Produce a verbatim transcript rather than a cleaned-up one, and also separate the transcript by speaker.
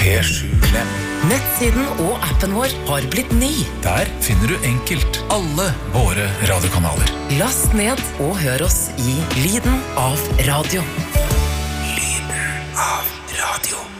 Speaker 1: P sju Lem.
Speaker 2: Nettsiden og appen vår har blitt ny.
Speaker 1: Der finner du enkelt alle våre radiokanaler.
Speaker 2: Last ned og hør oss i Lyden av radio.
Speaker 1: Lyden av radio.